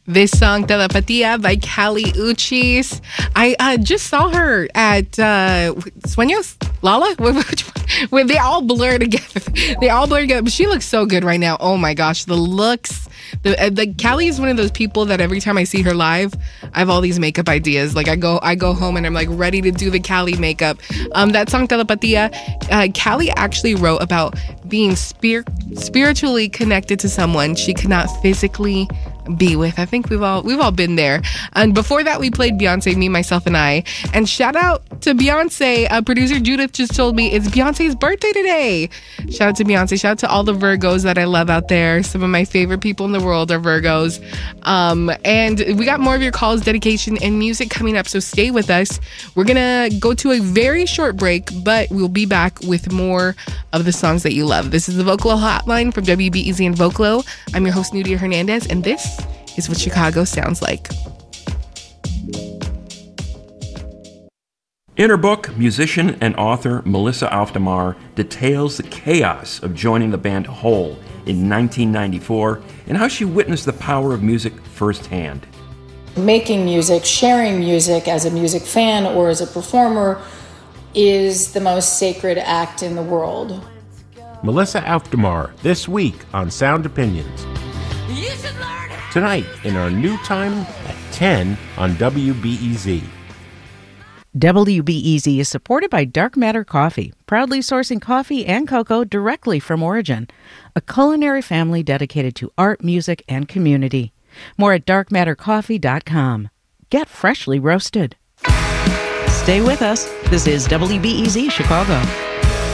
This song, Telepatía by Kali Uchis. I just saw her at Sueños, Lala, where they all blur together. But she looks so good right now. Oh my gosh, the looks. The Kali is one of those people that every time I see her live, I have all these makeup ideas. Like I go home and I'm like ready to do the Kali makeup. That song Telepatía, Kali actually wrote about being spiritually connected to someone she could not physically be with. I think we've all been there. And before that, we played Beyonce, Me, Myself, and I. And shout out to Beyonce. Producer Judith just told me it's Beyonce's birthday today. Shout out to Beyonce. Shout out to all the Virgos that I love out there. Some of my favorite people in the world are Virgos. And we got more of your calls, dedication, and music coming up, so stay with us. We're gonna go to a very short break, but we'll be back with more of the songs that you love. This is the Vocalo Hotline from WBEZ and Vocalo. I'm your host, Nudia Hernandez, and this is what Chicago sounds like. In her book, musician and author Melissa Auf der Maar details the chaos of joining the band Hole in 1994 and how she witnessed the power of music firsthand. Making music, sharing music as a music fan or as a performer is the most sacred act in the world. Melissa Auf der Maar, this week on Sound Opinions. Tonight in our new time at 10 on WBEZ. WBEZ is supported by Dark Matter Coffee, proudly sourcing coffee and cocoa directly from origin, a culinary family dedicated to art, music, and community. More at darkmattercoffee.com. Get freshly roasted. Stay with us. This is WBEZ Chicago.